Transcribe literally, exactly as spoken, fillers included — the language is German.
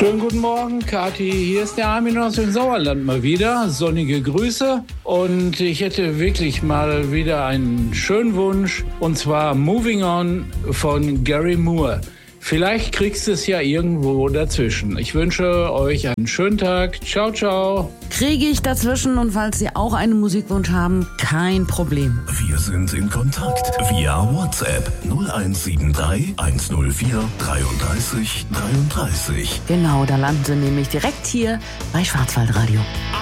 Schönen guten Morgen, Kathi. Hier ist der Armin aus dem Sauerland mal wieder. Sonnige Grüße. Und ich hätte wirklich mal wieder einen schönen Wunsch. Und zwar Moving On von Gary Moore. Vielleicht kriegst du es ja irgendwo dazwischen. Ich wünsche euch einen schönen Tag. Ciao, ciao. Kriege ich dazwischen, und falls Sie auch einen Musikwunsch haben, kein Problem. Wir sind in Kontakt via WhatsApp null eins sieben drei eins null vier dreiunddreißig dreiunddreißig. Genau, da landen Sie nämlich direkt hier bei Schwarzwaldradio.